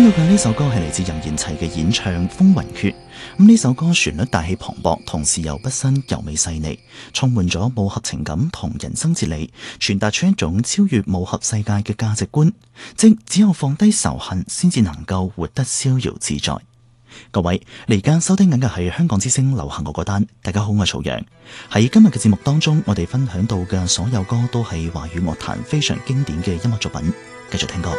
到嘅呢首歌係嚟自任賢齊嘅演唱《風雲決》。咁呢首歌旋律大氣磅礴，同時又不失柔美細膩，充滿咗武俠情感同人生哲理，傳達出一種超越武俠世界嘅價值觀，即只有放低仇恨，先至能夠活得逍遙自在。各位，你而家收聽緊嘅係香港之聲流行樂歌單。大家好，我係曹陽。喺今日嘅節目當中，我哋分享到嘅所有歌都係華語樂壇非常經典嘅音樂作品。繼續聽歌。